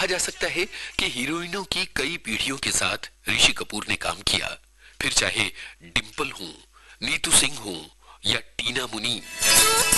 कहा जा सकता है कि हीरोइनों की कई पीढ़ियों के साथ ऋषि कपूर ने काम किया, फिर चाहे डिंपल हो, नीतू सिंह हो या टीना मुनी।